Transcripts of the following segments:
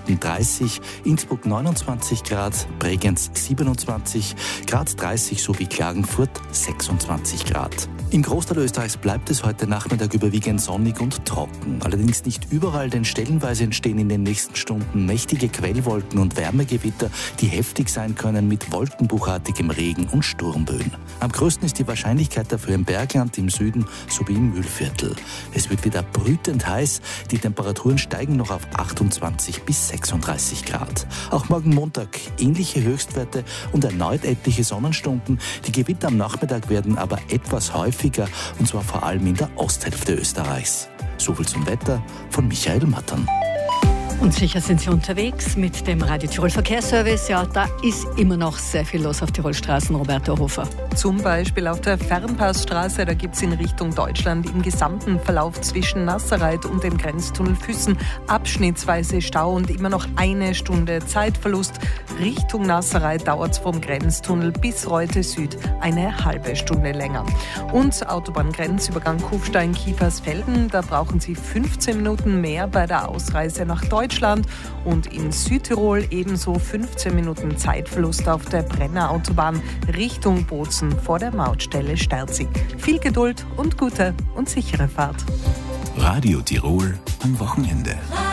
Kärnten 30, Innsbruck 29 Grad, Bregenz 27, Graz 30 sowie Klagenfurt 26 Grad. Im Großteil Österreichs bleibt es heute Nachmittag überwiegend sonnig und trocken. Allerdings nicht überall, denn stellenweise entstehen in den nächsten Stunden mächtige Quellwolken und Wärmegewitter, die heftig sein können mit wolkenbruchartigem Regen und Sturmböen. Am größten ist die Wahrscheinlichkeit dafür im Bergland, im Süden sowie im Mühlviertel. Es wird wieder brütend heiß, die Temperaturen steigen noch auf 28 bis 36 Grad. Auch morgen Montag ähnliche Höchstwerte und erneut etliche Sonnenstunden. Die Gewitter am Nachmittag werden aber etwas häufiger, und zwar vor allem in der Osthälfte Österreichs. Soviel zum Wetter von Michael Mattern. Und sicher sind Sie unterwegs mit dem Radio Tirol Verkehrsservice. Ja, da ist immer noch sehr viel los auf Tirolstraßen, Roberto Hofer. Zum Beispiel auf der Fernpassstraße, da gibt es in Richtung Deutschland im gesamten Verlauf zwischen Nasserreit und dem Grenztunnel Füssen abschnittsweise Stau und immer noch 1 Stunde Zeitverlust. Richtung Nasserreit dauert es vom Grenztunnel bis Reute Süd eine halbe Stunde länger. Und Autobahngrenzübergang Kufstein-Kiefersfelden, da brauchen Sie 15 Minuten mehr bei der Ausreise nach Deutschland. Und in Südtirol ebenso 15 Minuten Zeitverlust auf der Brenner Autobahn Richtung Bozen vor der Mautstelle Sterzig. Viel Geduld und gute und sichere Fahrt. Radio Tirol am Wochenende.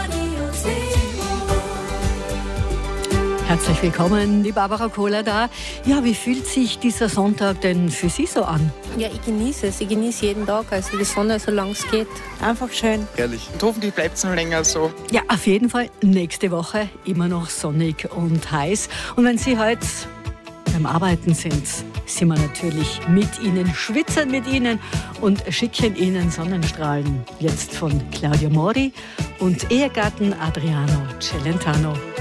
Herzlich willkommen, die Barbara Kohler da. Ja, wie fühlt sich dieser Sonntag denn für Sie so an? Ja, ich genieße es. Ich genieße jeden Tag, also die Sonne, solange es geht. Einfach schön. Herrlich. Und hoffentlich bleibt es noch länger so. Ja, auf jeden Fall nächste Woche immer noch sonnig und heiß. Und wenn Sie heute beim Arbeiten sind wir natürlich mit Ihnen, schwitzen mit Ihnen und schicken Ihnen Sonnenstrahlen. Jetzt von Claudio Mori und Ehegatten Adriano Celentano.